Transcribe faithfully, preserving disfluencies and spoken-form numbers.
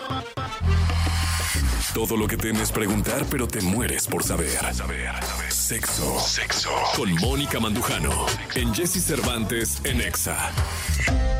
Todo lo que temes preguntar, pero te mueres por saber. Sexo. Sexo. Con Mónica Mandujano. En Jessy Cervantes en Exa.